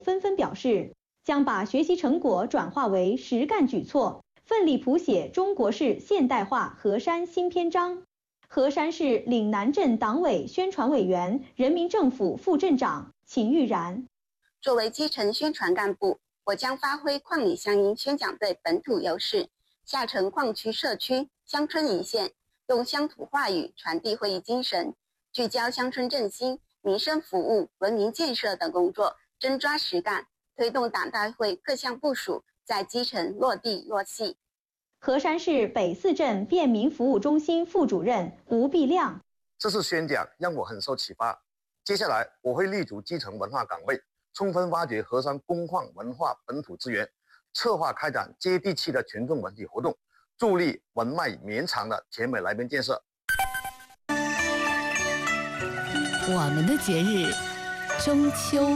纷纷表示，将把学习成果转化为实干举措，奋力谱写中国式现代化河山新篇章。河山市岭南镇党委宣传委员、人民政府副镇长秦玉然， 作为基层宣传干部，我将发挥矿里乡音宣讲队本土优势，下沉矿区社区、乡村一线，用乡土话语传递会议精神，聚焦乡村振兴、民生服务、文明建设等工作，真抓实干，推动党代会各项部署在基层落地落细。 河山市北四镇便民服务中心副主任吴必亮， 这次宣讲让我很受启发，接下来我会立足基层文化岗位，充分挖掘河山工矿文化本土资源，策划开展接地气的群众文体活动，助力文脉绵长的甜美来宾建设。 我们的节日，中秋。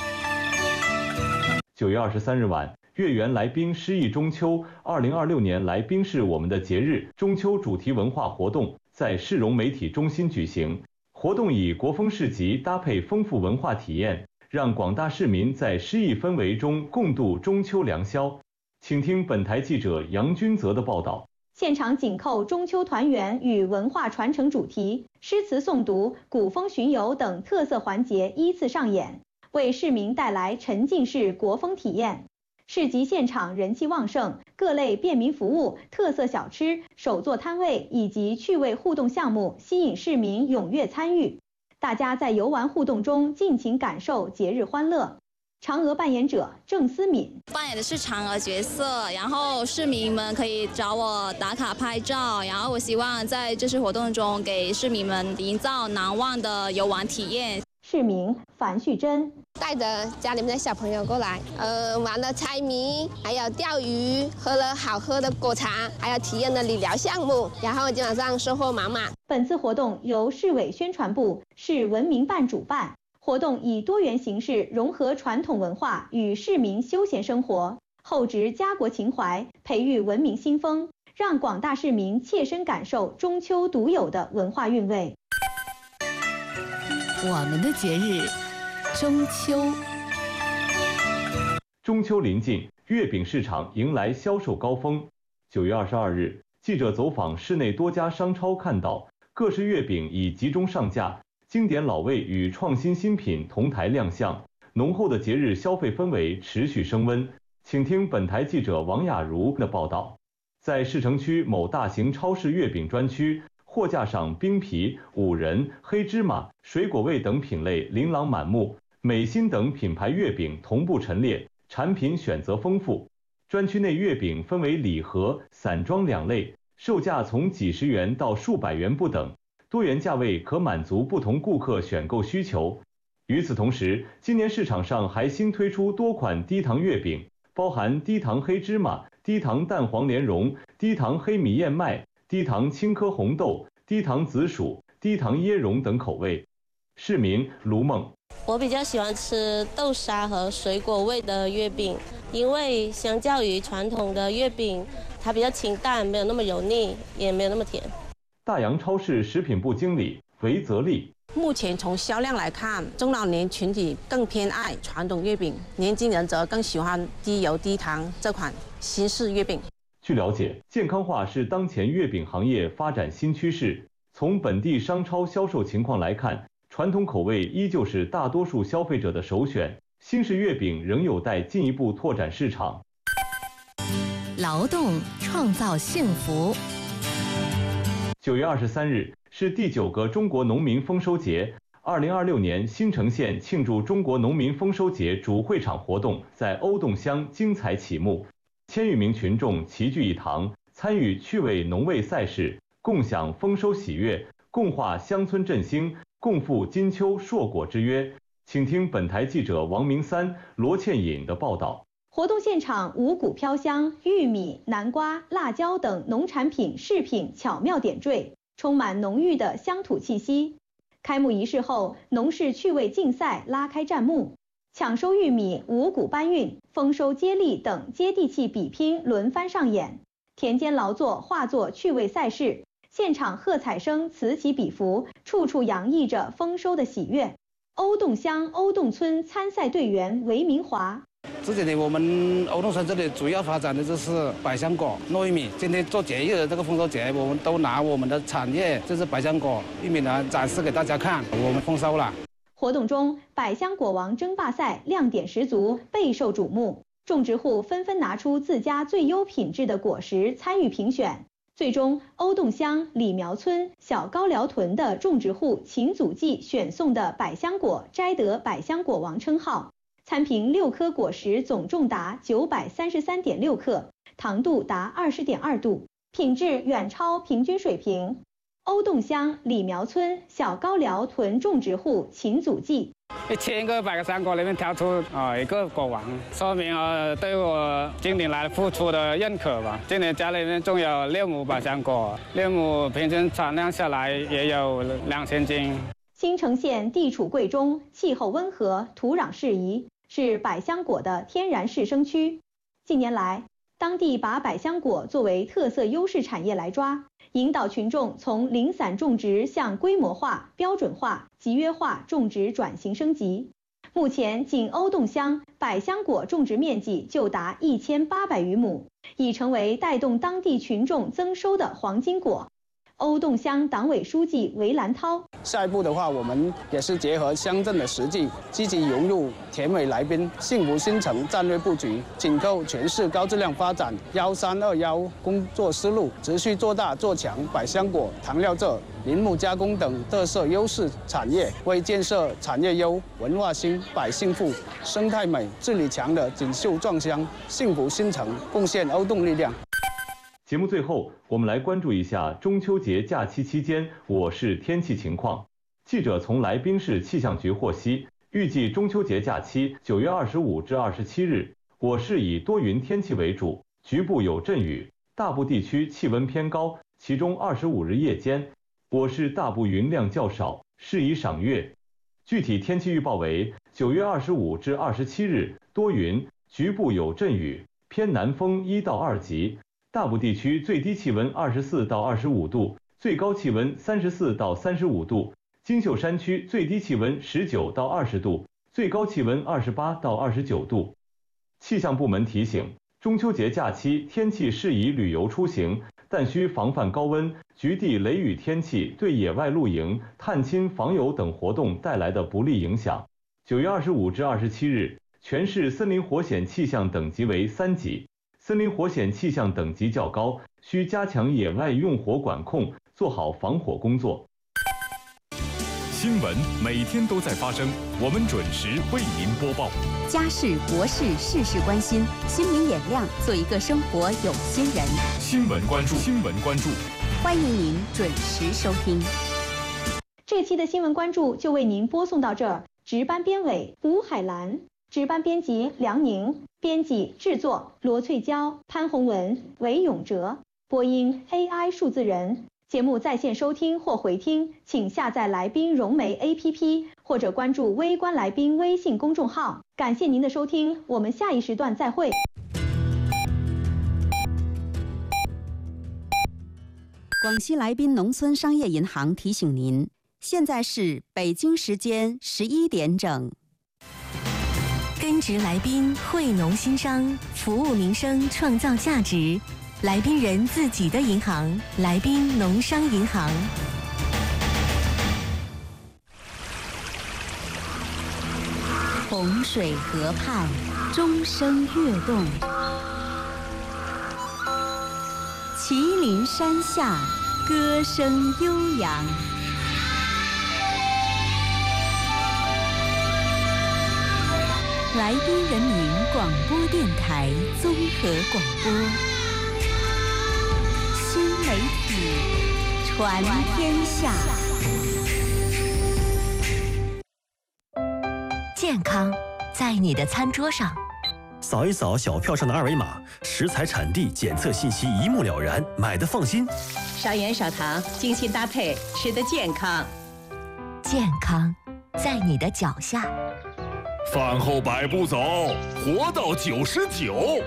9月23日晚，月圆来宾诗意中秋2026年来宾是我们的节日中秋主题文化活动在市容媒体中心举行。活动以国风市集搭配丰富文化体验，让广大市民在诗意氛围中共度中秋良宵。请听本台记者杨君泽的报道。 现场紧扣中秋团圆与文化传承主题，诗词诵读、古风巡游等特色环节依次上演，为市民带来沉浸式国风体验。市集现场人气旺盛，各类便民服务、特色小吃、手作摊位以及趣味互动项目吸引市民踊跃参与。大家在游玩互动中尽情感受节日欢乐。嫦娥扮演者郑思敏扮演的是嫦娥角色，然后市民们可以找我打卡拍照，然后我希望在这次活动中给市民们营造难忘的游玩体验。 市民樊旭珍带着家里面的小朋友过来，玩了猜谜，还有钓鱼，喝了好喝的果茶，还有体验了理疗项目，然后基本上收获满满。 本次活动由市委宣传部、市文明办主办，活动以多元形式融合传统文化与市民休闲生活，厚植家国情怀，培育文明新风，让广大市民切身感受中秋独有的文化韵味。 我们的节日，中秋。 中秋临近，月饼市场迎来销售高峰。9月22日，记者走访市内多家商超，看到各式月饼已集中上架，经典老味与创新新品同台亮相，浓厚的节日消费氛围持续升温。请听本台记者王雅茹的报道。在市城区某大型超市月饼专区，货架上冰皮、五仁、黑芝麻、水果味等品类琳琅满目，美心等品牌月饼同步陈列，产品选择丰富。专区内月饼分为礼盒、散装两类，售价从几十元到数百元不等，多元价位可满足不同顾客选购需求。与此同时，今年市场上还新推出多款低糖月饼，包含低糖黑芝麻、低糖蛋黄莲蓉、低糖黑米燕麦、低糖青稞红豆、低糖紫薯、低糖椰蓉等口味。市民卢梦， 我比较喜欢吃豆沙和水果味的月饼，因为相较于传统的月饼，它比较清淡，没有那么油腻，也没有那么甜。 大洋超市食品部经理韦泽利， 目前从销量来看，中老年群体更偏爱传统月饼，年轻人则更喜欢低油低糖这款新式月饼。 据了解，健康化是当前月饼行业发展新趋势。从本地商超销售情况来看，传统口味依旧是大多数消费者的首选，新式月饼仍有待进一步拓展市场。 劳动创造幸福。 9月23日是第9个中国农民丰收节。2026年新城县庆祝中国农民丰收节主会场活动在欧洞乡精彩启幕。千余名群众齐聚一堂，参与趣味农味赛事，共享丰收喜悦，共话乡村振兴，共赴金秋硕果之约。请听本台记者王明三、罗倩颖的报道。 活动现场五谷飘香，玉米、南瓜、辣椒等农产品饰品巧妙点缀，充满浓郁的乡土气息。开幕仪式后，农事趣味竞赛拉开战幕。抢收玉米、五谷搬运、丰收接力等接地气比拼轮番上演，田间劳作化作趣味赛事，现场喝彩声此起彼伏，处处洋溢着丰收的喜悦。 欧洞乡欧洞村参赛队员韦明华。 这几年我们欧洞村这里主要发展的就是百香果、糯玉米。今天做节日这个丰收节，我们都拿我们的产业，就是百香果、玉米呢展示给大家看，我们丰收了。 活动中，百香果王争霸赛亮点十足，备受瞩目。种植户纷纷拿出自家最优品质的果实参与评选。最终，欧洞乡李苗村小高寮屯的种植户秦祖记选送的百香果摘得百香果王称号。参评6颗果实总重达933.6克，糖度达20.2度，品质远超平均水平。欧洞乡李苗村小高寮屯种植户秦祖记 ，1000个百香果里面挑出一个果王，说明对我今年来付出的认可吧。今年家里面种有6亩百香果，6亩平均产量下来也有2000斤。 新城县地处贵中，气候温和，土壤适宜，是百香果的天然适生区。近年来，当地把百香果作为特色优势产业来抓，引导群众从零散种植向规模化、标准化、集约化种植转型升级。目前，仅欧洞乡百香果种植面积就达1800余亩，已成为带动当地群众增收的黄金果。欧洞乡党委书记韦兰涛， 下一步的话，我们也是结合乡镇的实际，积极融入田尾来宾幸福新城战略布局，紧扣全市高质量发展1321工作思路，持续做大做强百香果、糖料蔗、林木加工等特色优势产业，为建设产业优、文化兴、百姓富、生态美、治理强的锦绣壮乡、幸福新城贡献欧洞力量。 节目最后，我们来关注一下中秋节假期期间我市天气情况。记者从来宾市气象局获悉，预计中秋节假期9月25至27日，我市以多云天气为主，局部有阵雨，大部地区气温偏高，其中25日夜间，我市大部云量较少，适宜赏月。具体天气预报为9月25至27日多云，局部有阵雨，偏南风1到2级。大部地区最低气温24到25度，最高气温34到35度。金秀山区最低气温19到20度，最高气温28到29度。气象部门提醒，中秋节假期天气适宜旅游出行，但需防范高温、局地雷雨天气对野外露营、探亲访友等活动带来的不利影响。9月25至27日，全市森林火险气象等级为3级。森林火险气象等级较高，需加强野外用火管控，做好防火工作。 新闻每天都在发生，我们准时为您播报。 家事国事事事关心，新闻眼亮，做一个生活有心人。 新闻关注，新闻关注， 欢迎您准时收听。 这期的新闻关注就为您播送到这儿，值班编委吴海兰，值班编辑梁宁，编辑制作罗翠娇、潘宏文、韦永哲，播音 AI 数字人。节目在线收听或回听，请下载来宾融媒 APP 或者关注微观来宾微信公众号。感谢您的收听，我们下一时段再会。 广西来宾农村商业银行提醒您，现在是北京时间11点整。 根植来宾，惠农新商，服务民生，创造价值。来宾人自己的银行，来宾农商银行。 洪水河畔，钟声跃动；麒麟山下，歌声悠扬。来宾人民广播电台综合广播。新媒体传天下， 健康在你的餐桌上。 扫一扫小票上的2维码，食材产地检测信息一目了然，买的放心。 少盐少糖，精心搭配，吃得健康。 健康在你的脚下。 饭后100步走，活到99。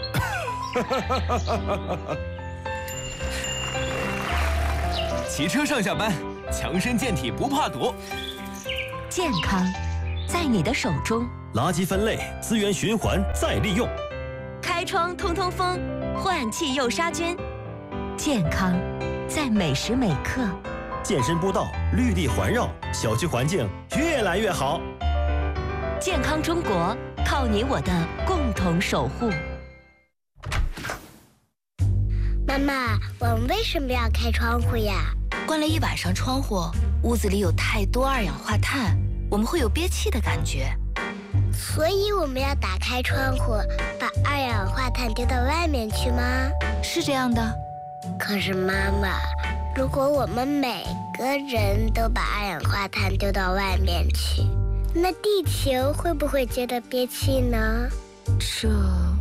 骑车上下班，强身健体不怕堵。 健康在你的手中。 垃圾分类、资源循环再利用。 开窗通通风，换气又杀菌。健康在每时每刻。 健身步道，绿地环绕，小区环境越来越好。 健康中国，靠你我的共同守护。 妈妈，我们为什么要开窗户呀？ 关了一晚上窗户，屋子里有太多二氧化碳，我们会有憋气的感觉。 所以我们要打开窗户，把二氧化碳丢到外面去吗？ 是这样的。 可是妈妈，如果我们每个人都把二氧化碳丢到外面去，那地球会不会觉得憋气呢？ 这